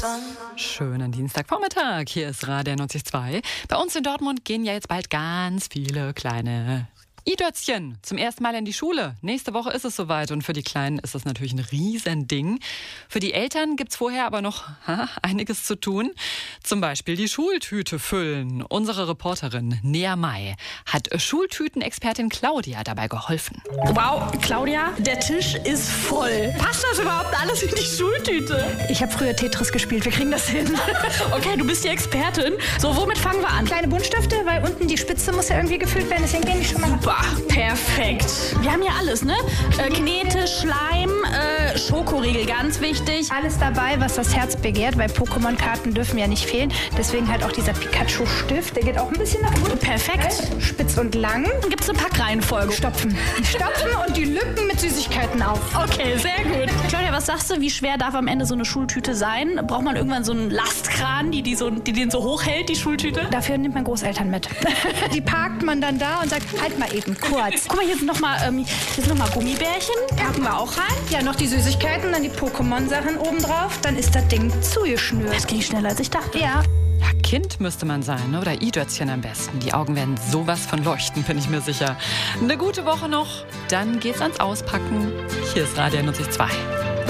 Schönen Dienstagvormittag, hier ist Radio 92.2. Bei uns in Dortmund gehen ja jetzt bald ganz viele kleine I-Dötzchen zum ersten Mal in die Schule. Nächste Woche ist es soweit und für die Kleinen ist das natürlich ein Riesending. Für die Eltern gibt's vorher aber noch einiges zu tun. Zum Beispiel die Schultüte füllen. Unsere Reporterin Nea May hat Schultütenexpertin Claudia dabei geholfen. Wow, Claudia, der Tisch ist voll. Passt das überhaupt alles in die Schultüte? Ich habe früher Tetris gespielt, wir kriegen das hin. Okay, du bist die Expertin. So, womit fangen wir an? Kleine Buntstifte, weil unten die Spitze muss ja irgendwie gefüllt werden, deswegen gehen die schon mal. Super, perfekt. Wir haben hier alles, ne? Knete, Schleim, Schokoriegel, ganz wichtig. Alles dabei, was das Herz begehrt, weil Pokémon-Karten dürfen ja nicht fehlen. Deswegen halt auch dieser Pikachu-Stift, der geht auch ein bisschen nach unten. Perfekt. Spitz und lang. Gibt es eine Packreihenfolge? Stopfen und die Lücken mit Süßigkeiten auf. Okay, sehr gut. Claudia, was sagst du, wie schwer darf am Ende so eine Schultüte sein? Braucht man irgendwann so einen Lastkran, die den so hochhält, die Schultüte? Dafür nimmt man Großeltern mit. Die parkt man dann da und sagt, halt mal eben, kurz. Guck mal, hier sind noch mal Gummibärchen. Packen wir auch rein. Ja, noch die Süßigkeiten, dann die Pokémon-Sachen obendrauf. Dann ist das Ding zugeschnürt. Das ging schneller, als ich dachte. Ja. Ja, Kind müsste man sein, ne? Oder I-Dötzchen am besten. Die Augen werden sowas von leuchten, bin ich mir sicher. Eine gute Woche noch, dann geht's ans Auspacken. Hier ist Radio 92.2.